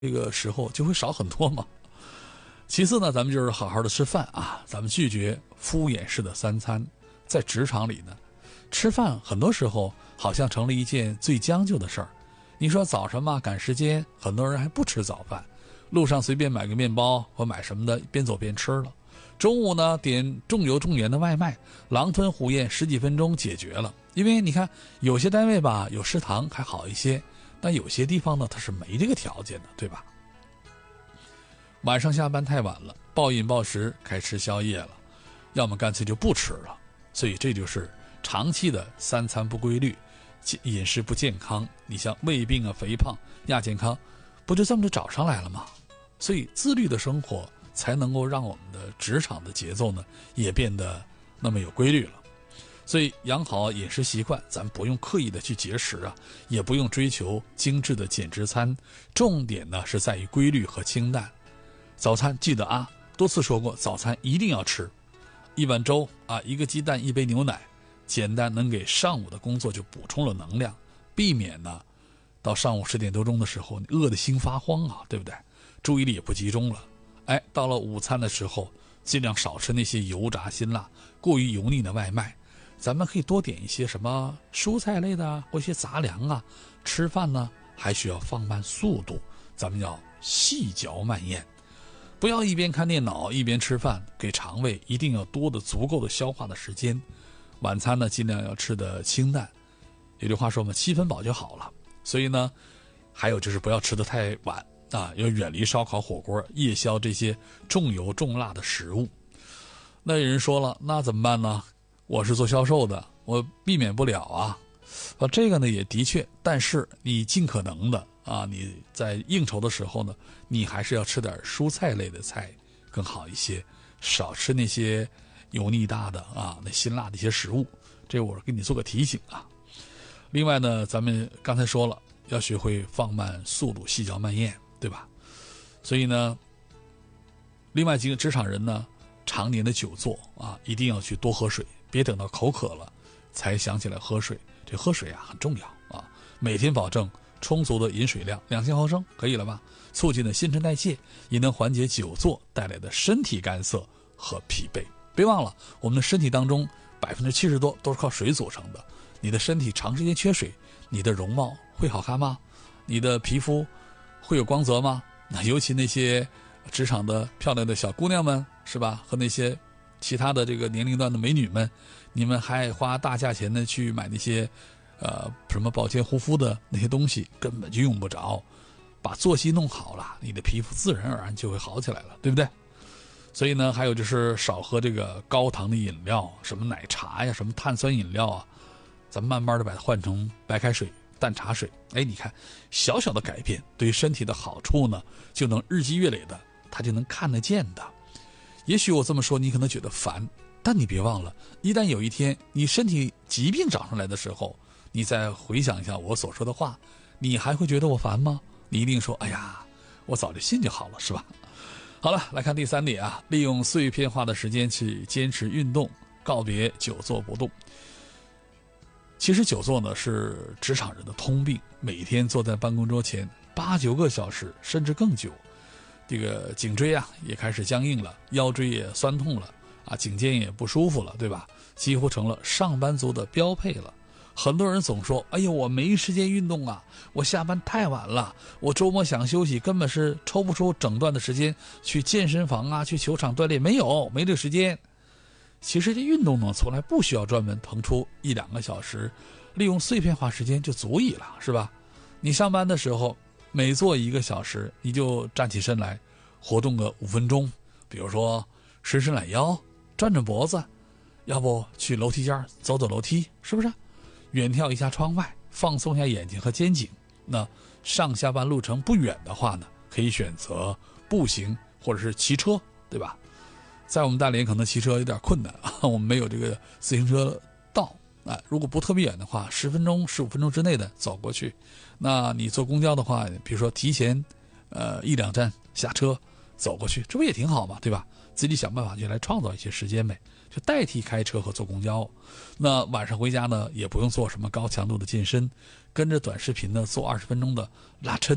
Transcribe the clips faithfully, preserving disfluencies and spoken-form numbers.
这个时候就会少很多嘛。其次呢，咱们就是好好的吃饭啊，咱们拒绝敷衍式的三餐。在职场里呢，吃饭很多时候好像成了一件最将就的事儿。你说早上嘛，赶时间，很多人还不吃早饭，路上随便买个面包或买什么的，边走边吃了。中午呢，点重油重盐的外卖，狼吞虎咽十几分钟解决了。因为你看，有些单位吧有食堂还好一些，但有些地方呢它是没这个条件的，对吧？晚上下班太晚了，暴饮暴食，开吃宵夜了，要么干脆就不吃了。所以这就是长期的三餐不规律，饮食不健康。你像胃病啊、肥胖、亚健康，不就这么就找上来了吗？所以自律的生活才能够让我们的职场的节奏呢也变得那么有规律了。所以养好饮食习惯，咱不用刻意的去节食啊，也不用追求精致的减脂餐，重点呢是在于规律和清淡。早餐记得啊，多次说过，早餐一定要吃一碗粥啊，一个鸡蛋，一杯牛奶，简单能给上午的工作就补充了能量，避免呢到上午十点多钟的时候你饿得心发慌啊，对不对？注意力也不集中了。哎，到了午餐的时候，尽量少吃那些油炸辛辣、过于油腻的外卖，咱们可以多点一些什么蔬菜类的啊，或一些杂粮啊。吃饭呢还需要放慢速度，咱们要细嚼慢咽，不要一边看电脑一边吃饭，给肠胃一定要多的足够的消化的时间。晚餐呢尽量要吃的清淡，有句话说嘛，七分饱就好了。所以呢，还有就是不要吃得太晚啊，要远离烧烤、火锅、夜宵这些重油重辣的食物。那有人说了，那怎么办呢？我是做销售的，我避免不了啊。啊，这个呢也的确，但是你尽可能的啊，你在应酬的时候呢，你还是要吃点蔬菜类的菜更好一些，少吃那些油腻大的啊，那辛辣的一些食物。这我给你做个提醒啊。另外呢，咱们刚才说了，要学会放慢速度，细嚼慢咽，对吧？所以呢，另外几个职场人呢，常年的久坐啊，一定要去多喝水，别等到口渴了才想起来喝水。这喝水啊很重要啊，每天保证充足的饮水量，两千毫升可以了吧？促进了新陈代谢，也能缓解久坐带来的身体干涩和疲惫。别忘了，我们的身体当中百分之七十多都是靠水组成的。你的身体长时间缺水，你的容貌会好看吗？你的皮肤会有光泽吗？那尤其那些职场的漂亮的小姑娘们，是吧？和那些其他的这个年龄段的美女们，你们还花大价钱的去买那些呃什么保健护肤的那些东西，根本就用不着。把作息弄好了，你的皮肤自然而然就会好起来了，对不对？所以呢，还有就是少喝这个高糖的饮料，什么奶茶呀，什么碳酸饮料啊，咱们慢慢的把它换成白开水、淡茶水。哎，你看小小的改变对于身体的好处呢，就能日积月累的，它就能看得见的。也许我这么说你可能觉得烦，但你别忘了，一旦有一天你身体疾病找上来的时候，你再回想一下我所说的话，你还会觉得我烦吗？你一定说，哎呀，我早就信就好了，是吧？好了，来看第三点啊，利用碎片化的时间去坚持运动，告别久坐不动。其实久坐呢是职场人的通病，每天坐在办公桌前八九个小时甚至更久，这个颈椎啊也开始僵硬了，腰椎也酸痛了啊，颈肩也不舒服了，对吧？几乎成了上班族的标配了。很多人总说，哎呦，我没时间运动啊，我下班太晚了，我周末想休息根本是抽不出整段的时间去健身房啊，去球场锻炼，没有没这个时间。其实这运动呢从来不需要专门腾出一两个小时，利用碎片化时间就足以了，是吧？你上班的时候每坐一个小时，你就站起身来活动个五分钟，比如说伸伸懒腰，转转脖子，要不去楼梯间走走楼梯，是不是？远眺一下窗外，放松一下眼睛和肩颈。那上下班路程不远的话呢，可以选择步行或者是骑车，对吧？在我们大连可能骑车有点困难啊，我们没有这个自行车道啊。如果不特别远的话，十分钟、十五分钟之内的走过去。那你坐公交的话，比如说提前呃一两站下车走过去，这不也挺好嘛，对吧？自己想办法去来创造一些时间呗，就代替开车和坐公交。那晚上回家呢，也不用做什么高强度的健身，跟着短视频呢做二十分钟的拉伸，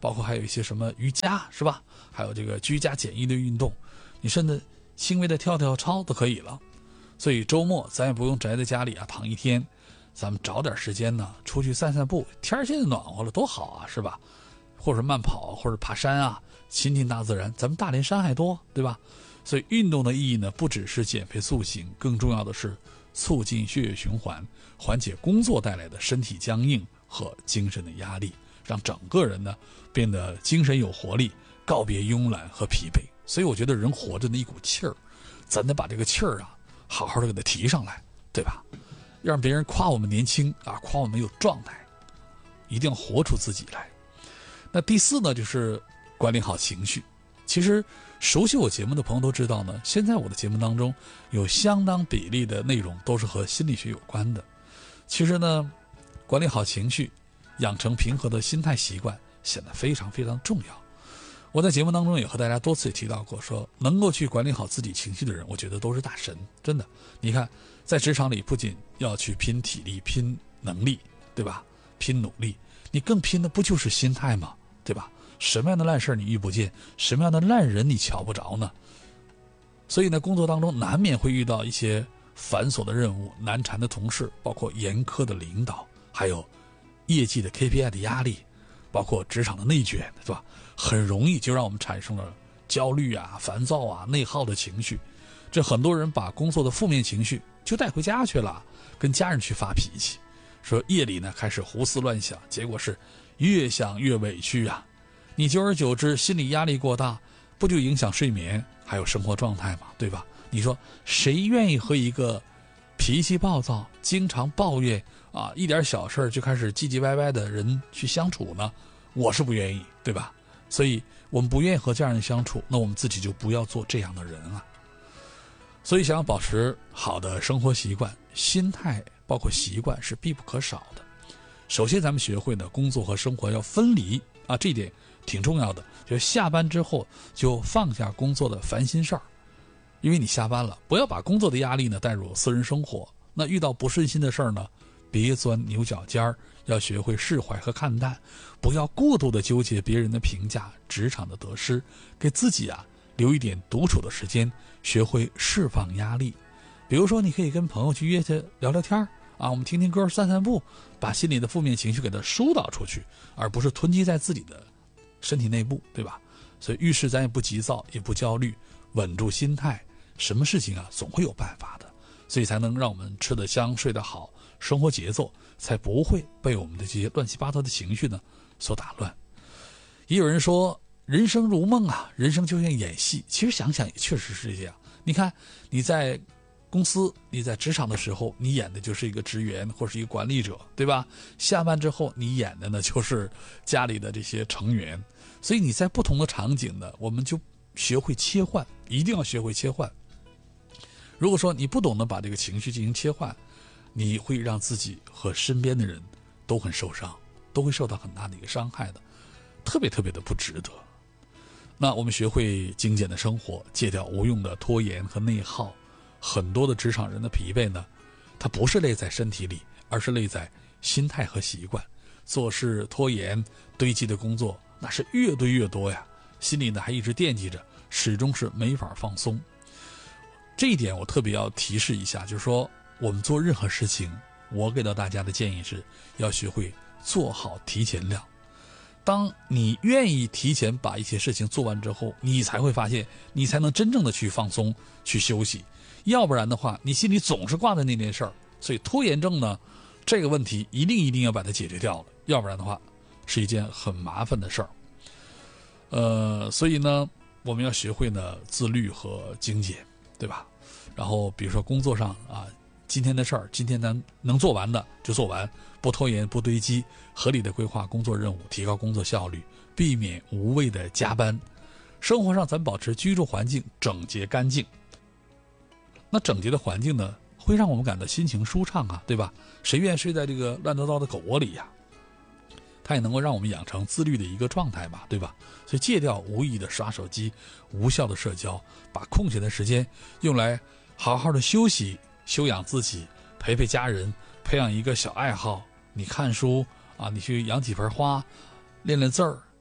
包括还有一些什么瑜伽，是吧？还有这个居家简易的运动，你甚至轻微的跳跳操都可以了。所以周末咱也不用宅在家里啊躺一天，咱们找点时间呢出去散散步，天现在暖和了多好啊，是吧？或者慢跑，或者爬山啊，亲近大自然，咱们大连山还多，对吧？所以运动的意义呢，不只是减肥塑形，更重要的是促进血液循环，缓解工作带来的身体僵硬和精神的压力，让整个人呢变得精神有活力，告别慵懒和疲惫。所以我觉得人活着的一股气儿，咱得把这个气儿啊好好的给它提上来，对吧？让别人夸我们年轻啊，夸我们有状态，一定要活出自己来。那第四呢，就是管理好情绪。其实熟悉我节目的朋友都知道呢，现在我的节目当中有相当比例的内容都是和心理学有关的。其实呢，管理好情绪，养成平和的心态习惯，显得非常非常重要。我在节目当中也和大家多次提到过，说能够去管理好自己情绪的人，我觉得都是大神，真的。你看，在职场里不仅要去拼体力、拼能力，对吧？拼努力，你更拼的不就是心态吗？对吧？什么样的烂事你遇不见，什么样的烂人你瞧不着呢？所以呢，工作当中难免会遇到一些繁琐的任务、难缠的同事，包括严苛的领导，还有业绩的 K P I 的压力，包括职场的内卷，对吧？很容易就让我们产生了焦虑啊、烦躁啊、内耗的情绪。这很多人把工作的负面情绪就带回家去了，跟家人去发脾气，说夜里呢开始胡思乱想，结果是越想越委屈啊。你久而久之心理压力过大，不就影响睡眠还有生活状态吗？对吧？你说谁愿意和一个脾气暴躁、经常抱怨啊，一点小事就开始唧唧歪歪的人去相处呢？我是不愿意，对吧？所以我们不愿意和这样人相处，那我们自己就不要做这样的人啊。所以想要保持好的生活习惯，心态包括习惯是必不可少的。首先咱们学会呢，工作和生活要分离啊，这一点挺重要的。就下班之后就放下工作的烦心事儿，因为你下班了，不要把工作的压力呢带入私人生活。那遇到不顺心的事儿呢，别钻牛角尖儿，要学会释怀和看淡，不要过度的纠结别人的评价、职场的得失，给自己啊留一点独处的时间，学会释放压力。比如说，你可以跟朋友去约去聊聊天啊，我们听听歌、散散步，把心里的负面情绪给它疏导出去，而不是囤积在自己的身体内部，对吧？所以遇事咱也不急躁，也不焦虑，稳住心态，什么事情啊总会有办法的，所以才能让我们吃得香、睡得好，生活节奏才不会被我们的这些乱七八糟的情绪呢所打乱。也有人说人生如梦啊，人生就像演戏，其实想想也确实是这样。你看你在公司，你在职场的时候，你演的就是一个职员或是一个管理者，对吧？下班之后你演的呢就是家里的这些成员。所以你在不同的场景呢，我们就学会切换，一定要学会切换。如果说你不懂得把这个情绪进行切换，你会让自己和身边的人都很受伤，都会受到很大的一个伤害的，特别特别的不值得。那我们学会精简的生活，戒掉无用的拖延和内耗。很多的职场人的疲惫呢，它不是累在身体里，而是累在心态和习惯。做事拖延堆积的工作，那是越堆越多呀，心里呢还一直惦记着，始终是没法放松。这一点我特别要提示一下，就是说我们做任何事情，我给到大家的建议是要学会做好提前量。当你愿意提前把一些事情做完之后，你才会发现，你才能真正的去放松、去休息。要不然的话，你心里总是挂在那件事儿。所以拖延症呢，这个问题一定一定要把它解决掉了，要不然的话，是一件很麻烦的事儿。呃，所以呢，我们要学会呢自律和精简，对吧？然后比如说工作上啊，今天的事儿，今天咱能做完的就做完，不拖延，不堆积，合理的规划工作任务，提高工作效率，避免无谓的加班。生活上咱保持居住环境整洁干净。那整洁的环境呢，会让我们感到心情舒畅啊，对吧？谁愿意睡在这个乱糟糟的狗窝里呀？它也能够让我们养成自律的一个状态嘛，对吧？所以戒掉无意义的刷手机、无效的社交，把空闲的时间用来好好的休息、修养自己，陪陪家人，培养一个小爱好。你看书啊，你去养几盆花，练练字儿，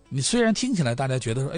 你虽然听起来大家觉得说，哎，